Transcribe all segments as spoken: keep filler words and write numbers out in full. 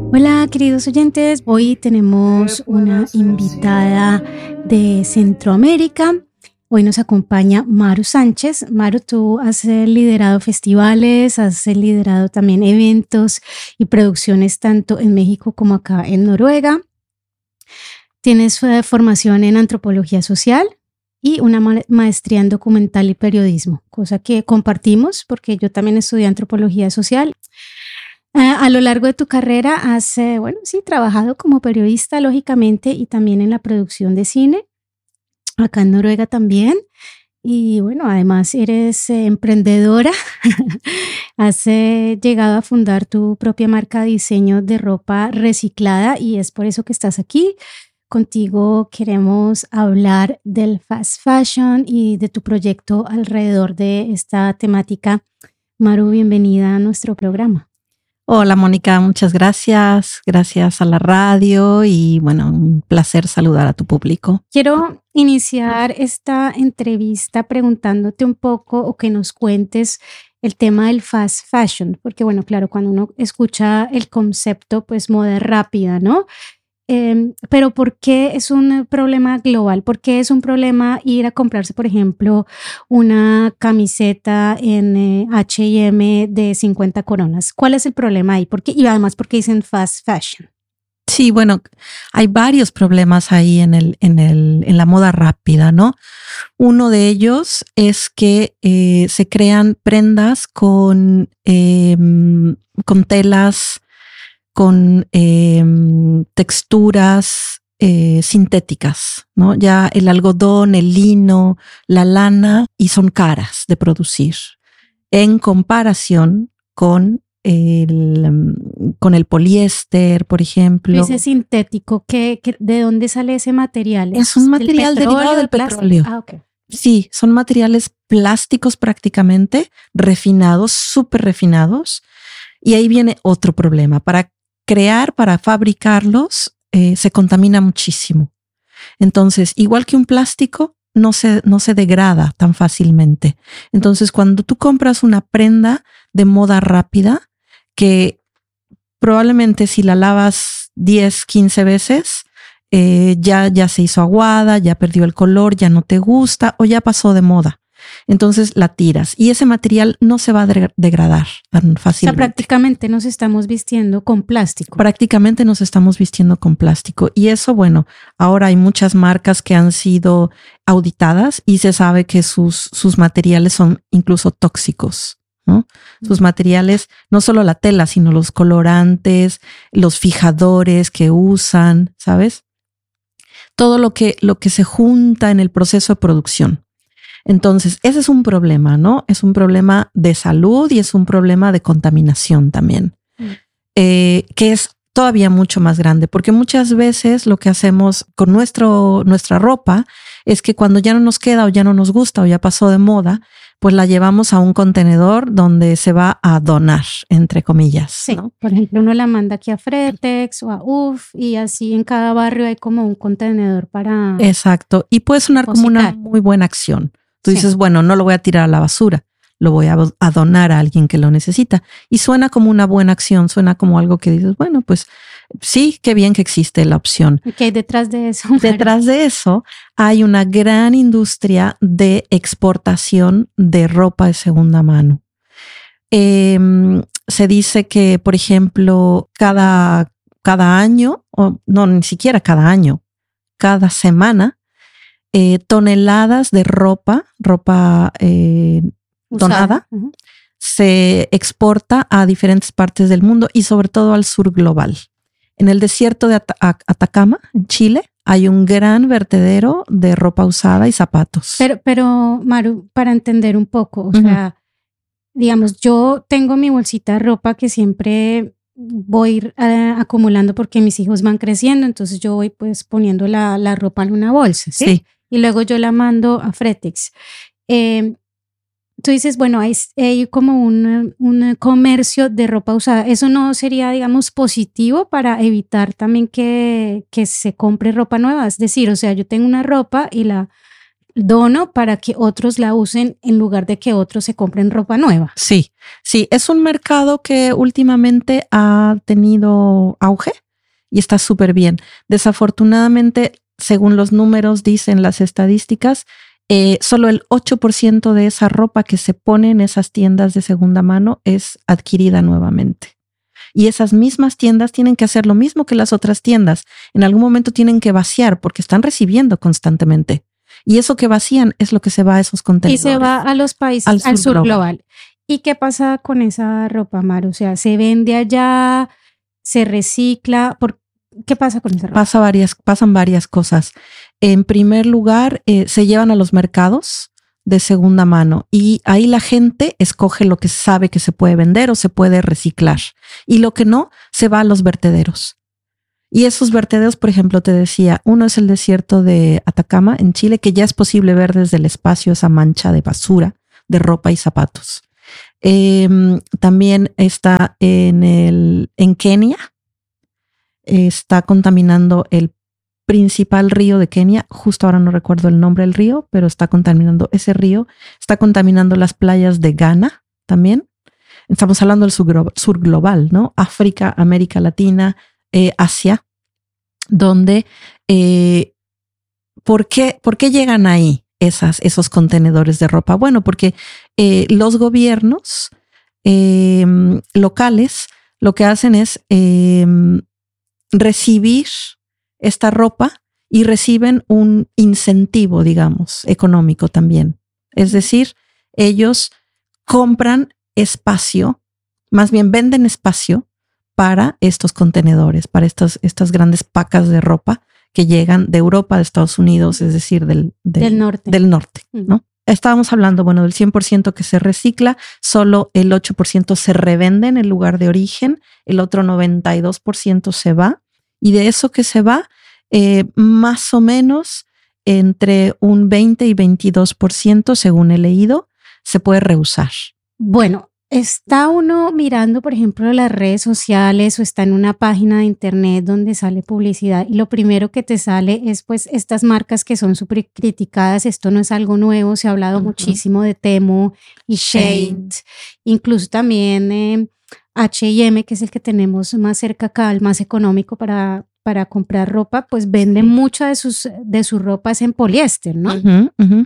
Hola queridos oyentes, hoy tenemos una invitada de Centroamérica. Hoy nos acompaña Maru Sánchez. Maru, tú has liderado festivales, has liderado también eventos y producciones tanto en México como acá en Noruega. Tienes eh, formación en antropología social y una ma- maestría en documental y periodismo, cosa que compartimos porque yo también estudié antropología social. Ah, a lo largo de tu carrera has, eh, bueno, sí, trabajado como periodista, lógicamente, y también en la producción de cine, acá en Noruega también. Y bueno, además eres eh, emprendedora. Has eh, llegado a fundar tu propia marca de diseño de ropa reciclada y es por eso que estás aquí. Contigo queremos hablar del fast fashion y de tu proyecto alrededor de esta temática. Maru, bienvenida a nuestro programa. Hola Mónica, muchas gracias. Gracias a la radio y bueno, un placer saludar a tu público. Quiero iniciar esta entrevista preguntándote un poco o que nos cuentes el tema del fast fashion, porque bueno, claro, cuando uno escucha el concepto, pues moda rápida, ¿no? Em, pero ¿por qué es un problema global? ¿Por qué es un problema ir a comprarse, por ejemplo, una camiseta en eh, H y M de cincuenta coronas? ¿Cuál es el problema ahí? ¿Por qué? Y además, ¿por qué dicen fast fashion? Sí, bueno, hay varios problemas ahí en el, en el, en la moda rápida, ¿no? Uno de ellos es que eh, se crean prendas con, eh, con telas, con eh, texturas eh, sintéticas, ¿no? Ya el algodón, el lino, la lana, y son caras de producir en comparación con el, con el poliéster, por ejemplo. Ese sintético, ¿qué, qué, ¿de dónde sale ese material? Es un material del derivado del plástico? petróleo. Ah, okay. Sí, son materiales plásticos prácticamente, refinados, súper refinados. Y ahí viene otro problema. Para crear, para fabricarlos, eh, se contamina muchísimo. Entonces, igual que un plástico, no se, no se degrada tan fácilmente. Entonces, cuando tú compras una prenda de moda rápida, que probablemente si la lavas diez, quince veces, eh, ya, ya se hizo aguada, ya perdió el color, ya no te gusta o ya pasó de moda. Entonces la tiras y ese material no se va a de- degradar tan fácilmente. O sea, prácticamente nos estamos vistiendo con plástico. Prácticamente nos estamos vistiendo con plástico. Y eso, bueno, ahora hay muchas marcas que han sido auditadas y se sabe que sus, sus materiales son incluso tóxicos, ¿no? Mm. Sus materiales, no solo la tela, sino los colorantes, los fijadores que usan, ¿sabes? Todo lo que, lo que se junta en el proceso de producción. Entonces, ese es un problema, ¿no? Es un problema de salud y es un problema de contaminación también, mm. eh, que es todavía mucho más grande, porque muchas veces lo que hacemos con nuestro, nuestra ropa es que cuando ya no nos queda o ya no nos gusta o ya pasó de moda, pues la llevamos a un contenedor donde se va a donar, entre comillas. Sí, ¿no? Por ejemplo, uno la manda aquí a Fretex o a U F y así en cada barrio hay como un contenedor para... Exacto, y puede sonar depositar. Como una muy buena acción. Tú dices, sí. bueno, no lo voy a tirar a la basura, lo voy a, a donar a alguien que lo necesita. Y suena como una buena acción, suena como algo que dices, bueno, pues sí, qué bien que existe la opción. ¿Qué hay detrás de eso? Detrás de eso hay una gran industria de exportación de ropa de segunda mano. Eh, se dice que, por ejemplo, cada, cada año, o no, ni siquiera cada año, cada semana, Eh, toneladas de ropa, ropa eh, donada, uh-huh. se exporta a diferentes partes del mundo y sobre todo al sur global. En el desierto de At- Atacama, en Chile, hay un gran vertedero de ropa usada y zapatos. Pero, pero Maru, para entender un poco, o uh-huh. sea, digamos, yo tengo mi bolsita de ropa que siempre voy uh, acumulando porque mis hijos van creciendo, entonces yo voy pues poniendo la, la ropa en una bolsa, ¿sí? Sí. Y luego yo la mando a Fretex. Eh, tú dices, bueno, hay, hay como un, un comercio de ropa usada. ¿Eso no sería, digamos, positivo para evitar también que, que se compre ropa nueva? Es decir, o sea, yo tengo una ropa y la, dono para que otros la usen en lugar de que otros se compren ropa nueva. Sí, sí, es un mercado que últimamente ha tenido auge y está súper bien. Desafortunadamente, según los números dicen las estadísticas, eh, solo el ocho por ciento de esa ropa que se pone en esas tiendas de segunda mano es adquirida nuevamente. Y esas mismas tiendas tienen que hacer lo mismo que las otras tiendas. En algún momento tienen que vaciar porque están recibiendo constantemente. Y eso que vacían es lo que se va a esos contenedores. Y se va a los países, al sur, al sur global. global. ¿Y qué pasa con esa ropa, Maru? O sea, ¿se vende allá? ¿Se recicla? ¿Por ¿Qué pasa con esa ropa? Pasa varias, pasan varias cosas. En primer lugar, eh, se llevan a los mercados de segunda mano y ahí la gente escoge lo que sabe que se puede vender o se puede reciclar. Y lo que no, se va a los vertederos. Y esos vertederos, por ejemplo, te decía, uno es el desierto de Atacama en Chile, que ya es posible ver desde el espacio esa mancha de basura de ropa y zapatos. Eh, también está en, el, en Kenia, está contaminando el principal río de Kenia. Justo ahora no recuerdo el nombre del río, pero está contaminando ese río. Está contaminando las playas de Ghana también. Estamos hablando del sur, sur global, ¿no? África, América Latina, eh, Asia, donde eh, ¿por qué, ¿por qué llegan ahí esas, esos contenedores de ropa? Bueno, porque eh, los gobiernos eh, locales lo que hacen es eh, recibir esta ropa y reciben un incentivo, digamos, económico también. Es decir, ellos compran espacio, más bien venden espacio para estos contenedores, para estas, estas grandes pacas de ropa que llegan de Europa, de Estados Unidos, es decir, del, del, del norte, del norte, ¿no? Estábamos hablando, bueno, del cien por ciento que se recicla, solo el ocho por ciento se revende en el lugar de origen, el otro noventa y dos por ciento se va, y de eso que se va, eh, más o menos entre un veinte y veintidós por ciento, según he leído, se puede reusar. Bueno, está uno mirando, por ejemplo, las redes sociales o está en una página de internet donde sale publicidad y lo primero que te sale es pues estas marcas que son súper criticadas. Esto no es algo nuevo, se ha hablado uh-huh. muchísimo de Temu y Shein, incluso también eh, H y M, que es el que tenemos más cerca acá, el más económico para, para comprar ropa, pues vende sí. mucha de, sus, de sus ropas en poliéster, ¿no? Uh-huh, uh-huh.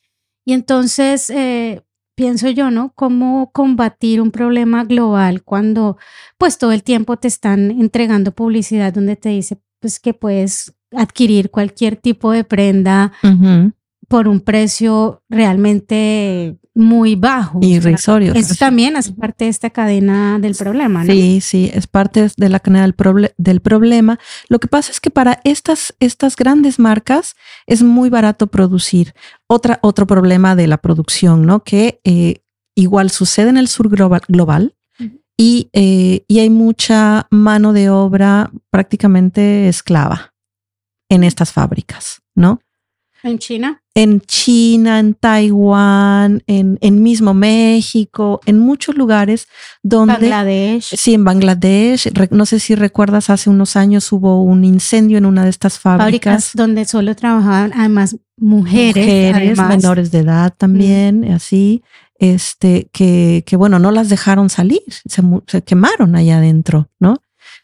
Y entonces... Eh, pienso yo, ¿no? ¿Cómo combatir un problema global cuando pues todo el tiempo te están entregando publicidad donde te dice pues que puedes adquirir cualquier tipo de prenda uh-huh. por un precio realmente muy bajo? Irrisorio. O sea, eso también hace parte de esta cadena del problema, ¿no? Sí, sí, es parte de la cadena del, proble- del problema. Lo que pasa es que para estas, estas grandes marcas es muy barato producir. Otra, otro problema de la producción, ¿no? Que eh, igual sucede en el sur global, global uh-huh. y, eh, y hay mucha mano de obra prácticamente esclava en estas fábricas, ¿no? ¿En China? En China, en Taiwán, en, en mismo México, en muchos lugares donde... Bangladesh. Sí, en Bangladesh. No sé si recuerdas, hace unos años hubo un incendio en una de estas fábricas. Fábricas donde solo trabajaban además mujeres. Mujeres, además. menores de edad también, mm. así, este, que, que bueno, no las dejaron salir, se, se quemaron allá adentro, ¿no?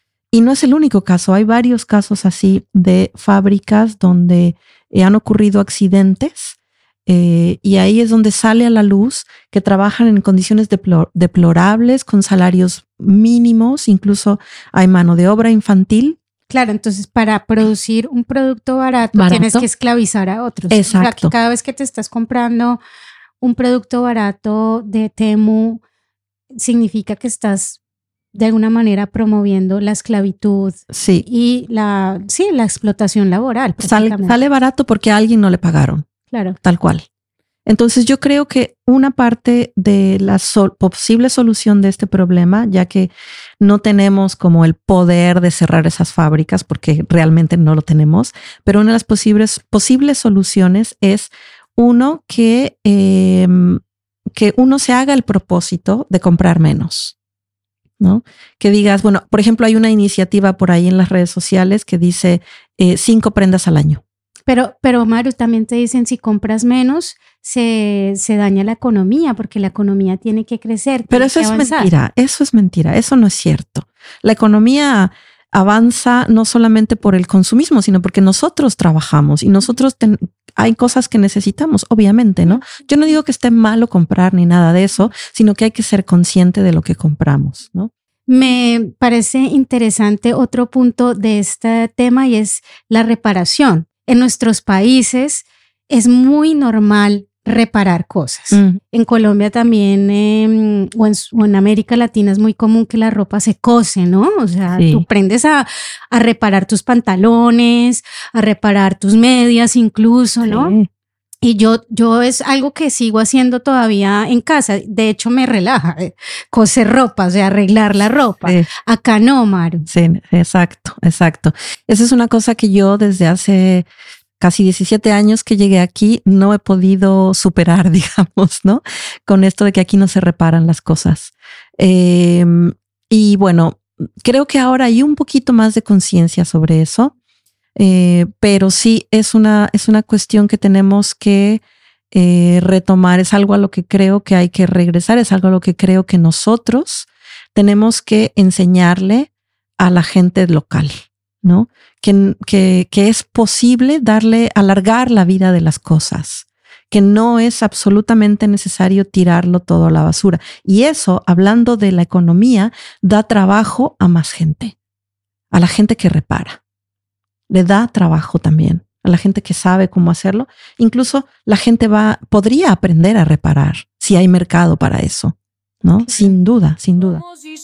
Y no es el único caso, hay varios casos así de fábricas donde eh, han ocurrido accidentes eh, y ahí es donde sale a la luz que trabajan en condiciones deplor- deplorables, con salarios mínimos, incluso hay mano de obra infantil. Claro, entonces para producir un producto barato, barato. tienes que esclavizar a otros. Exacto. O sea, que cada vez que te estás comprando un producto barato de Temu, significa que estás de alguna manera promoviendo la esclavitud sí. y la, sí, la explotación laboral. Sale, sale barato porque a alguien no le pagaron. Claro. Tal cual. Entonces yo creo que una parte de la sol, posible solución de este problema, ya que no tenemos como el poder de cerrar esas fábricas, porque realmente no lo tenemos, pero una de las posibles, posibles soluciones es uno que, eh, que uno se haga el propósito de comprar menos. ¿No? Que digas, bueno, por ejemplo, hay una iniciativa por ahí en las redes sociales que dice eh, cinco prendas al año. Pero, pero Maru, también te dicen si compras menos, se, se daña la economía, porque la economía tiene que crecer. Pero eso es mentira, eso es mentira, eso no es cierto. La economía avanza no solamente por el consumismo, sino porque nosotros trabajamos y nosotros ten, hay cosas que necesitamos, obviamente, ¿no? Yo no digo que esté malo comprar ni nada de eso, sino que hay que ser consciente de lo que compramos, ¿no? Me parece interesante otro punto de este tema y es la reparación. En nuestros países es muy normal reparar cosas. Mm. En Colombia también eh, o, en, o en América Latina es muy común que la ropa se cose, ¿no? O sea, sí. Tú aprendes a, a reparar tus pantalones, a reparar tus medias incluso, ¿no? Sí. Y yo, yo es algo que sigo haciendo todavía en casa. De hecho, me relaja eh, coser ropa, o sea, arreglar la ropa. Sí. Acá no, Maru. Sí, exacto, exacto. Esa es una cosa que yo desde hace casi diecisiete años que llegué aquí no he podido superar, digamos, ¿no? Con esto de que aquí no se reparan las cosas. Eh, y bueno, creo que ahora hay un poquito más de conciencia sobre eso. Eh, pero sí es una, es una cuestión que tenemos que eh, retomar, es algo a lo que creo que hay que regresar, es algo a lo que creo que nosotros tenemos que enseñarle a la gente local, ¿no? Que, que, que es posible darle, alargar la vida de las cosas, que no es absolutamente necesario tirarlo todo a la basura. Y eso, hablando de la economía, da trabajo a más gente, a la gente que repara. Le da trabajo también a la gente que sabe cómo hacerlo. Incluso la gente va, podría aprender a reparar si hay mercado para eso, ¿no? Sin duda, sin duda.